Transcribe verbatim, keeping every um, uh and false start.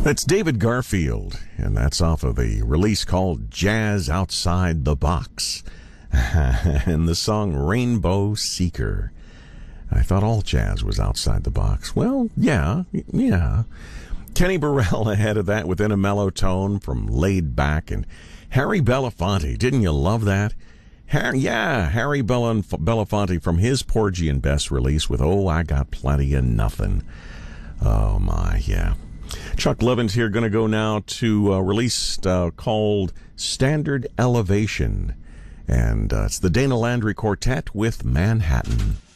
That's David Garfield, and that's off of a release called Jazz Outside the Box. And the song Rainbow Seeker. I thought all jazz was outside the box. Well, yeah, yeah. Kenny Burrell ahead of that within a mellow tone from Laid Back, and Harry Belafonte. Didn't you love that? Harry, yeah, Harry Belafonte from his Porgy and Bess release with Oh, I Got Plenty of Nothing. Oh, my, yeah. Chuck Levin's here, going to go now to a release uh, called Standard Elevation. And uh, it's the Dana Landry Quartet with Manhattan.